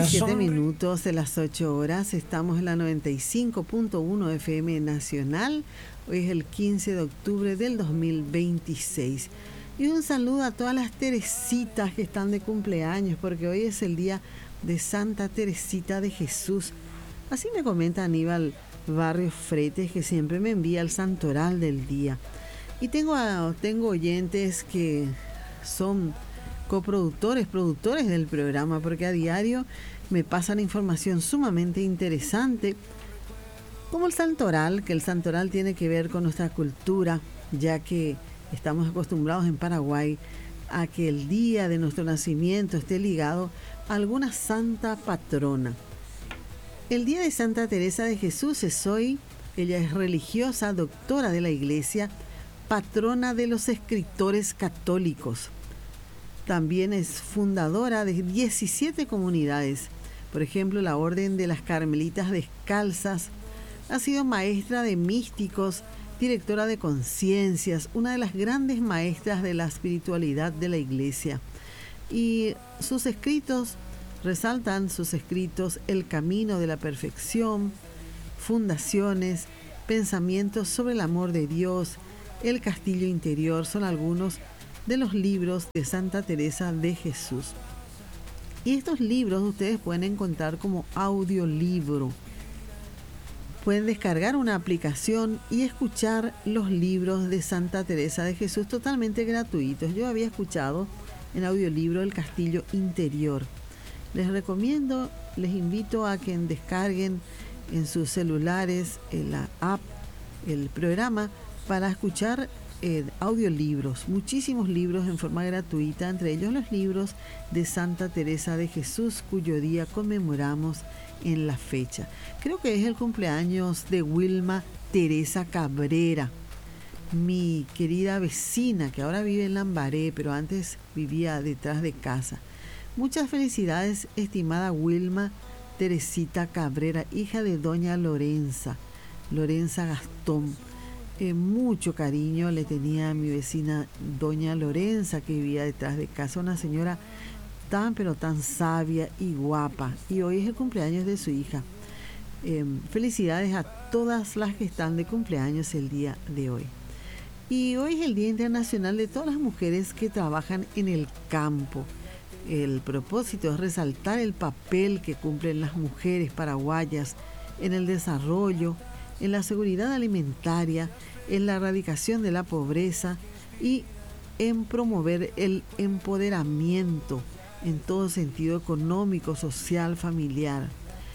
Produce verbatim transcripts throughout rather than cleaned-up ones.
diecisiete minutos de las ocho horas. Estamos en la noventa y cinco punto uno F M Nacional. Hoy es el quince de octubre del dos mil veintiséis. Y un saludo a todas las Teresitas que están de cumpleaños, porque hoy es el día de Santa Teresita de Jesús. Así me comenta Aníbal Barrios Freites, que siempre me envía el santoral del día. Y tengo, a, tengo oyentes que son coproductores, productores del programa, porque a diario me pasan información sumamente interesante, como el santoral, que el santoral tiene que ver con nuestra cultura, ya que estamos acostumbrados en Paraguay a que el día de nuestro nacimiento esté ligado a alguna santa patrona. El día de Santa Teresa de Jesús es hoy. Ella es religiosa, doctora de la Iglesia, patrona de los escritores católicos. También es fundadora de diecisiete comunidades, por ejemplo, la Orden de las Carmelitas Descalzas. Ha sido maestra de místicos, directora de conciencias, una de las grandes maestras de la espiritualidad de la Iglesia. Y sus escritos, resaltan sus escritos El Camino de la Perfección, Fundaciones, Pensamientos sobre el Amor de Dios, El Castillo Interior, son algunos de los libros de Santa Teresa de Jesús. Y estos libros ustedes pueden encontrar como audiolibro. Pueden descargar una aplicación y escuchar los libros de Santa Teresa de Jesús totalmente gratuitos. Yo había escuchado en audiolibro El Castillo Interior. Les recomiendo, les invito a que descarguen en sus celulares la app, el programa, para escuchar Eh, audiolibros, muchísimos libros en forma gratuita, entre ellos los libros de Santa Teresa de Jesús, cuyo día conmemoramos en la fecha. Creo que es el cumpleaños de Wilma Teresa Cabrera, mi querida vecina, que ahora vive en Lambaré, pero antes vivía detrás de casa. Muchas felicidades, estimada Wilma Teresita Cabrera, hija de doña Lorenza, Lorenza Gastón. Eh, mucho cariño le tenía a mi vecina doña Lorenza, que vivía detrás de casa, una señora tan pero tan sabia y guapa, y hoy es el cumpleaños de su hija. Eh, felicidades a todas las que están de cumpleaños el día de hoy. Y hoy es el Día Internacional de todas las mujeres que trabajan en el campo. El propósito es resaltar el papel que cumplen las mujeres paraguayas en el desarrollo, en la seguridad alimentaria, en la erradicación de la pobreza y en promover el empoderamiento en todo sentido económico, social, familiar.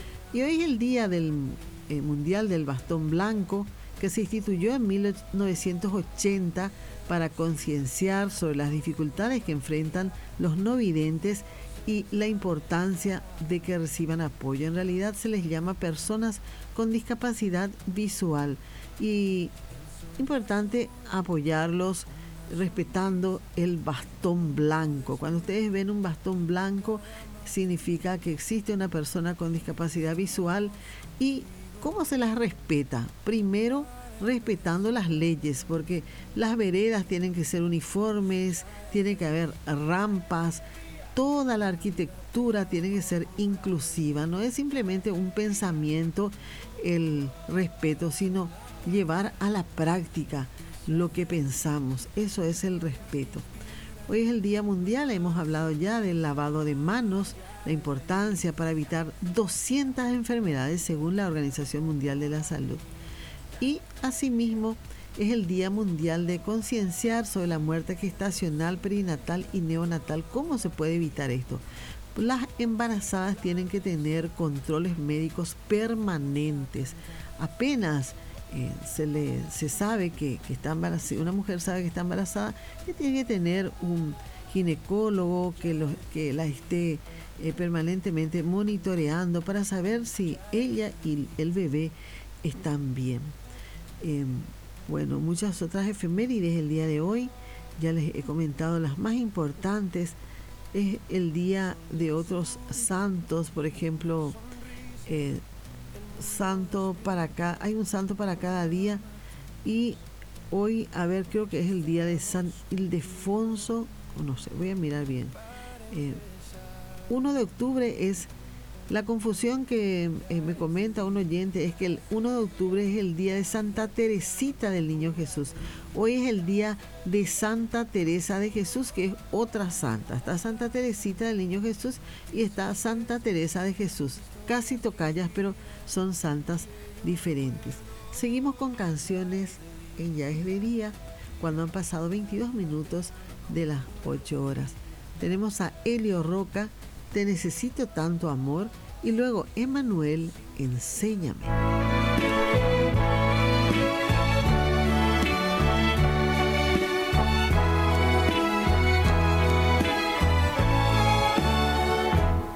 Y hoy es el Día del eh, Mundial del Bastón Blanco, que se instituyó en mil novecientos ochenta para concienciar sobre las dificultades que enfrentan los no videntes y la importancia de que reciban apoyo. En realidad se les llama personas con discapacidad visual, y importante apoyarlos respetando el bastón blanco. Cuando ustedes ven un bastón blanco, significa que existe una persona con discapacidad visual. ¿Y cómo se las respeta? Primero, respetando las leyes, porque las veredas tienen que ser uniformes, tiene que haber rampas, toda la arquitectura tiene que ser inclusiva. No es simplemente un pensamiento el respeto, sino llevar a la práctica lo que pensamos. Eso es el respeto. Hoy es el Día Mundial, hemos hablado ya del lavado de manos, la importancia para evitar doscientas enfermedades según la Organización Mundial de la Salud. Y asimismo es el Día Mundial de concienciar sobre la muerte gestacional, perinatal y neonatal. ¿Cómo se puede evitar esto? Las embarazadas tienen que tener controles médicos permanentes. Apenas eh, se, le, se sabe que, que está embarazada, una mujer sabe que está embarazada, que tiene que tener un ginecólogo que, lo, que la esté eh, permanentemente monitoreando para saber si ella y el bebé están bien. Eh, Bueno, muchas otras efemérides el día de hoy, ya les he comentado las más importantes. Es el día de otros santos, por ejemplo, eh, santo para acá, hay un santo para cada día, y hoy, a ver, creo que es el día de San Ildefonso, o no sé, voy a mirar bien. Eh, uno de octubre es La confusión que eh, me comenta un oyente es que el uno de octubre es el día de Santa Teresita del Niño Jesús. Hoy es el día de Santa Teresa de Jesús, que es otra santa. Está Santa Teresita del Niño Jesús y está Santa Teresa de Jesús. Casi tocayas, pero son santas diferentes. Seguimos con canciones en Ya es de día, cuando han pasado veintidós minutos de las ocho horas. Tenemos a Elio Roca, Te necesito tanto amor, y luego Emanuel, Enséñame.